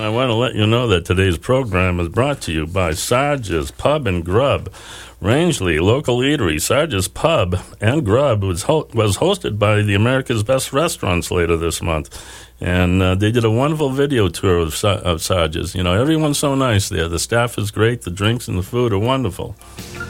I want to let you know that today's program is brought to you by Sarge's Pub and Grub. Rangeley, local eatery, Sarge's Pub and Grub was hosted by the America's Best Restaurants later this month. And they did a wonderful video tour of Sarge's. You know, everyone's so nice there. The staff is great. The drinks and the food are wonderful.